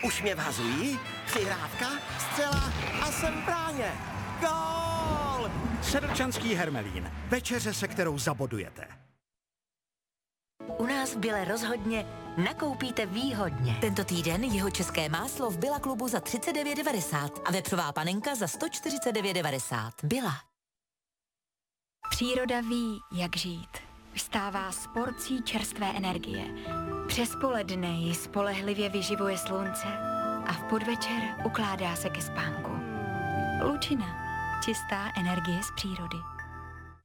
Už mě vhazují, přihrávka, střela a jsem v bráně. Gól! Sedlčanský Hermelín. Večeře, se kterou zabodujete. U nás v Bile rozhodně nakoupíte výhodně. Tento týden jihočeské máslo v Billa klubu za 39,90 a vepřová panenka za 149,90. Billa. Příroda ví, jak žít. Vstává s porcí čerstvé energie. Přes poledne ji spolehlivě vyživuje slunce a v podvečer ukládá se ke spánku. Lučina. Čistá energie z přírody.